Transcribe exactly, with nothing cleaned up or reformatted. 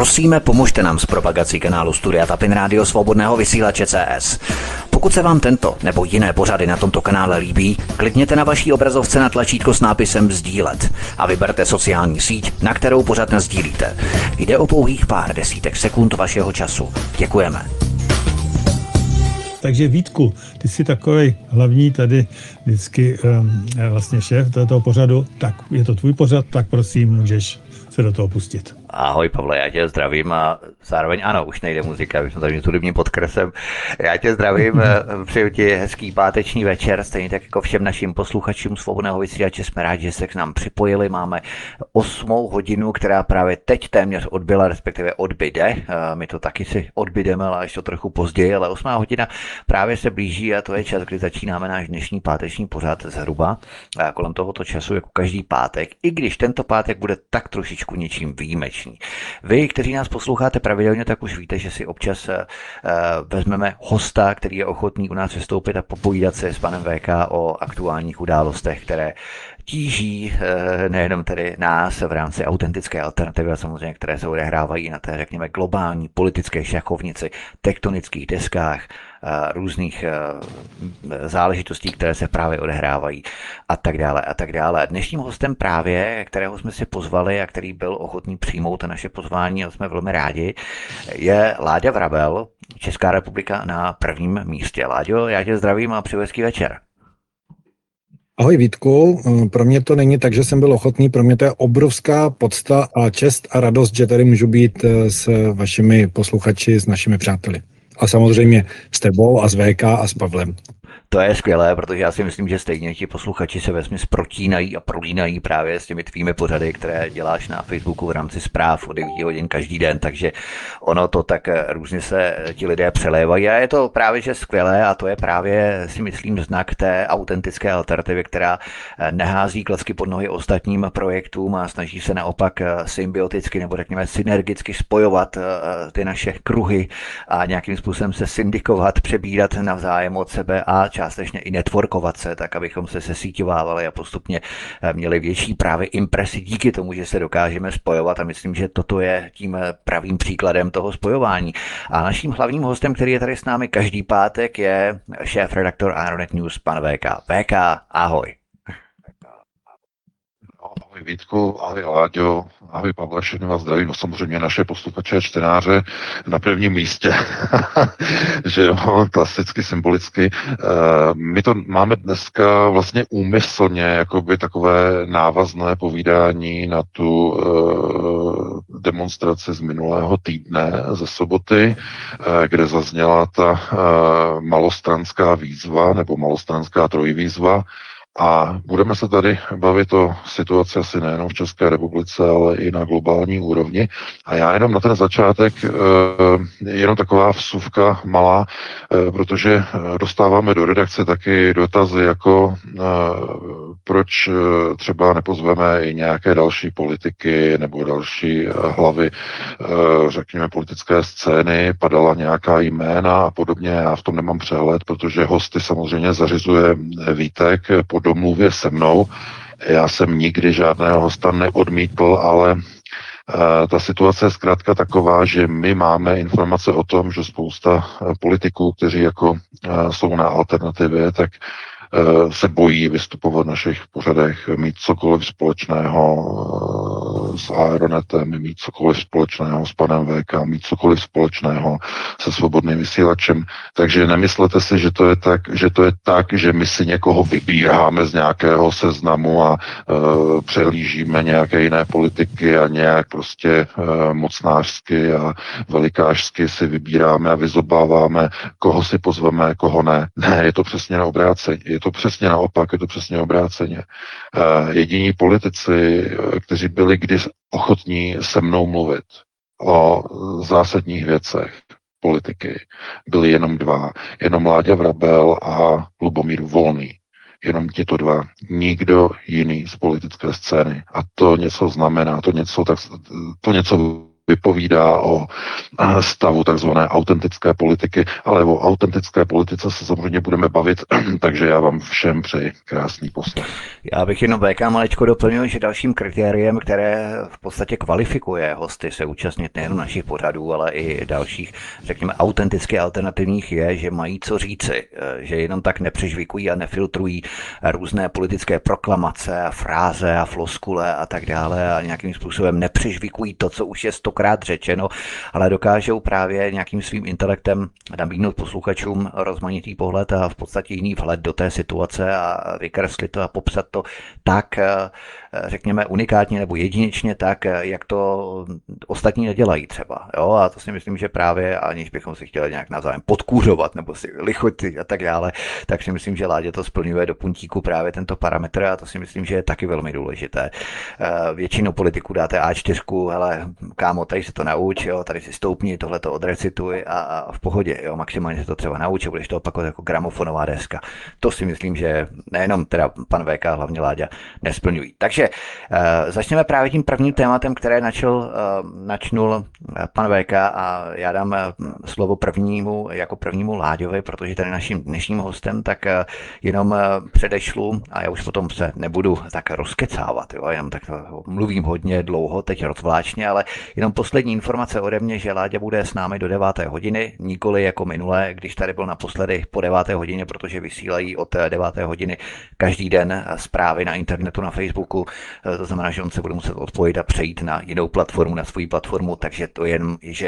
Prosíme, pomožte nám s propagací kanálu Studia Tapin Rádio Svobodného vysílače C S. Pokud se vám tento nebo jiné pořady na tomto kanále líbí, klikněte na vaší obrazovce na tlačítko s nápisem sdílet a vyberte sociální síť, na kterou pořad nasdílíte. Jde o pouhých pár desítek sekund vašeho času. Děkujeme. Takže Vítku, ty jsi takovej hlavní tady vždycky um, vlastně šéf toho pořadu, tak je to tvůj pořad, tak prosím, můžeš se do toho pustit. Ahoj Pavle, já tě zdravím a zároveň ano, už nejde muzika, my jsme tady s hudebním podkresem. Já tě zdravím, přeju ti hezký páteční večer, stejně tak jako všem našim posluchačům Svobodného vysílače, jsme rádi, že se k nám připojili. Máme osmou hodinu, která právě teď téměř odbyla, respektive odbyde. My to taky si odbydeme, ale ještě to trochu později, ale osmá hodina právě se blíží a to je čas, kdy začínáme náš dnešní páteční pořad zhruba kolem tohoto času, jako každý pátek, i když tento pátek bude tak trošičku něčím výjimečný. Vy, kteří nás posloucháte pravidelně, tak už víte, že si občas uh, vezmeme hosta, který je ochotný u nás vystoupit a popovídat se s panem V K o aktuálních událostech, které tíží uh, nejenom tedy nás v rámci autentické alternativy, ale samozřejmě, které se odehrávají na té, řekněme, globální politické šachovnici, tektonických deskách, různých záležitostí, které se právě odehrávají a tak dále a tak dále. Dnešním hostem právě, kterého jsme si pozvali a který byl ochotný přijmout naše pozvání a jsme velmi rádi, je Láďa Vrabel, Česká republika na prvním místě. Láďo, já tě zdravím a přeju hezký večer. Ahoj Vítku, pro mě to není tak, že jsem byl ochotný, pro mě to je obrovská podsta a čest a radost, že tady můžu být s vašimi posluchači, s našimi přáteli. A samozřejmě s tebou a s V K a s Pavlem. To je skvělé, protože já si myslím, že stejně ti posluchači se vesměs protínají a prolínají právě s těmi tvými pořady, které děláš na Facebooku v rámci zpráv o devět hodin každý den, takže ono to tak různě se ti lidé přelévají a je to právě že skvělé a to je právě, si myslím, znak té autentické alternativy, která nehází klacky pod nohy ostatním projektům a snaží se naopak symbioticky nebo řekněme synergicky spojovat ty naše kruhy a nějakým způsobem se syndikovat, přebírat navzájem od sebe a částečně i networkovat se, tak abychom se sesíťovávali a postupně měli větší právě impresi díky tomu, že se dokážeme spojovat a myslím, že toto je tím pravým příkladem toho spojování. A naším hlavním hostem, který je tady s námi každý pátek, je šéf-redaktor Aeronet News, pan V K. V K, ahoj. Ahoj Vítku, ahoj Láďo, ahoj Pavle, všechny vás zdravím, no samozřejmě naše posluchače a čtenáře na prvním místě, že jo, klasicky, symbolicky. My to máme dneska vlastně úmyslně, jakoby takové návazné povídání na tu demonstraci z minulého týdne ze soboty, kde zazněla ta malostranská výzva, nebo malostranská trojvýzva. A budeme se tady bavit o situaci asi nejenom v České republice, ale i na globální úrovni. A já jenom na ten začátek, jenom taková vsuvka malá, protože dostáváme do redakce taky dotazy jako proč třeba nepozveme i nějaké další politiky nebo další hlavy, řekněme, politické scény, padala nějaká jména a podobně. Já v tom nemám přehled, protože hosty samozřejmě zařizuje Vítek po domluvě se mnou. Já jsem nikdy žádného hosta neodmítl, ale ta situace je zkrátka taková, že my máme informace o tom, že spousta politiků, kteří jako jsou na alternativě, tak se bojí vystupovat v našich pořadech, mít cokoliv společného s Aeronetem, mít cokoliv společného s panem V K, mít cokoliv společného se svobodným vysílačem. Takže nemyslete si, že to je tak, že to je tak, že my si někoho vybíráme z nějakého seznamu a uh, přehlížíme nějaké jiné politiky a nějak prostě uh, mocnářsky a velikářsky si vybíráme a vyzobáváme, koho si pozveme, koho ne. Ne, je to přesně na obráceně. Je to přesně naopak, je to přesně obráceně. Uh, jediní politici, kteří byli kdy ochotní se mnou mluvit o zásadních věcech politiky, byli jenom dva. Jenom Láďa Vrabel a Lubomír Volný. Jenom tito dva. Nikdo jiný z politické scény. A to něco znamená, to něco, tak, to něco vypovídá o stavu takzvané autentické politiky, ale o autentické politice se samozřejmě budeme bavit, takže já vám všem přeji krásný poslech. Já bych jenom V K malečko doplnil, že dalším kritériem, které v podstatě kvalifikuje hosty se účastnit nejen našich pořadů, ale i dalších, řekněme, autenticky alternativních je, že mají co říci, že jenom tak nepřežvikují a nefiltrují různé politické proklamace a fráze a floskule a tak dále a nějakým způsobem nepřežvikují to, co už je stokrát řečeno, ale dokážou právě nějakým svým intelektem nabídnout posluchačům rozmanitý pohled a v podstatě jiný vhled do té situace a vykreslit to a popsat to tak, řekněme, unikátně nebo jedinečně tak, jak to ostatní nedělají třeba. Jo? A to si myslím, že právě, aniž bychom si chtěli nějak navzájem podkůřovat nebo si lichotit a tak dále, tak si myslím, že Láďa to splňuje do puntíku právě tento parametr a to si myslím, že je taky velmi důležité. Většinou politiků dáte á čtyři, hele, kámo, tady se to nauč, jo, tady si stoupni, tohle to odrecituj a, a v pohodě, jo, maximálně se to třeba nauč, budeš to opakovat jako gramofonová deska. To si myslím, že nejenom teda pan V K, hlavně Láďa, nesplňují. Takže uh, začneme právě tím prvním tématem, které načal, uh, načnul pan V K a já dám uh, slovo prvnímu, jako prvnímu Láďovi, protože tady naším dnešním hostem, tak uh, jenom uh, předešlu a já už potom se nebudu tak rozkecávat, jo, jenom tak mluvím hodně dlouho, teď rozvláčně, ale jenom poslední informace ode mě, že Láďa bude s námi do deváté hodiny, nikoli jako minule, když tady byl naposledy po deváté hodině, protože vysílají od deváté hodiny každý den zprávy na internetu, na Facebooku, to znamená, že on se bude muset odpojit a přejít na jinou platformu, na svou platformu, takže to jen, že